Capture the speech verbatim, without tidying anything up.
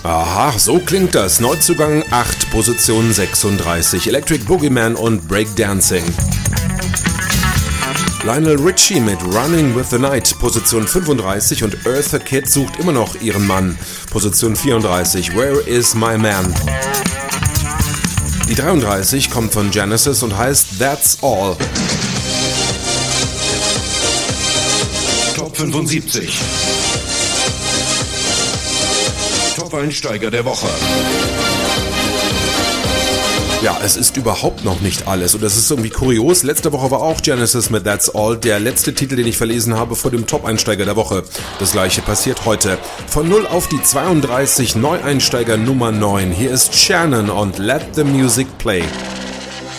Aha, so klingt das. Neuzugang acht, Position sechsunddreißig. Electric Boogeyman und Breakdancing. Lionel Richie mit Running with the Night, Position fünfunddreißig, und Eartha Kitt sucht immer noch ihren Mann, Position vierunddreißig. Where is my man? Die dreiunddreißig kommt von Genesis und heißt That's All. Top fünfundsiebzig. Top-Einsteiger der Woche. Ja, es ist überhaupt noch nicht alles und das ist irgendwie kurios. Letzte Woche war auch Genesis mit That's All der letzte Titel, den ich verlesen habe vor dem Top-Einsteiger der Woche. Das gleiche passiert heute. Von null auf die zweiunddreißig, Neueinsteiger Nummer neun. Hier ist Shannon und Let the Music Play.